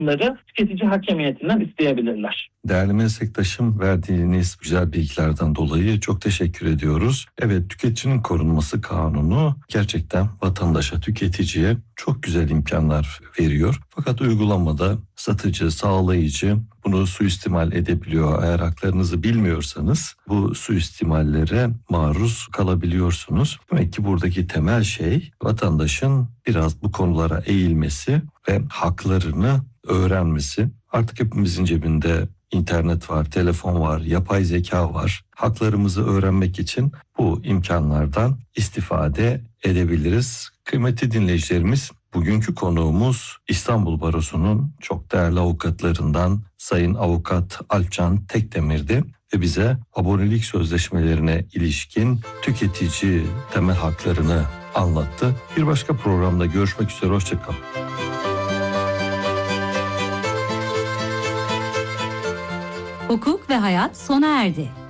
bunları tüketici hakemiyetinden isteyebilirler. Değerli meslektaşım, verdiğiniz güzel bilgilerden dolayı çok teşekkür ediyoruz. Evet, tüketicinin korunması kanunu gerçekten vatandaşa, tüketiciye çok güzel imkanlar veriyor. Fakat uygulamada satıcı, sağlayıcı bunu suistimal edebiliyor. Eğer haklarınızı bilmiyorsanız bu suistimallere maruz kalabiliyorsunuz. Demek ki buradaki temel şey vatandaşın biraz bu konulara eğilmesi ve haklarını öğrenmesi. Artık hepimizin cebinde İnternet var, telefon var, yapay zeka var. Haklarımızı öğrenmek için bu imkanlardan istifade edebiliriz. Kıymetli dinleyicilerimiz, bugünkü konuğumuz İstanbul Barosu'nun çok değerli avukatlarından Sayın Avukat Alpcan Tekdemir'di ve bize abonelik sözleşmelerine ilişkin tüketici temel haklarını anlattı. Bir başka programda görüşmek üzere, hoşçakalın. Hukuk ve hayat sona erdi.